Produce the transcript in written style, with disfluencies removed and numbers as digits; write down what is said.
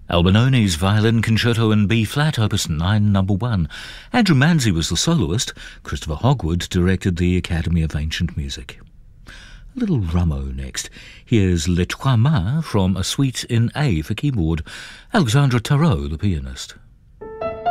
Albinone's Violin Concerto in B-flat, Opus 9, No. 1. Andrew Manzi was the soloist. Christopher Hogwood directed the Academy of Ancient Music. A little Rameau next. Here's Les Trois Mains from a suite in A for keyboard. Alexandre Tarot, the pianist.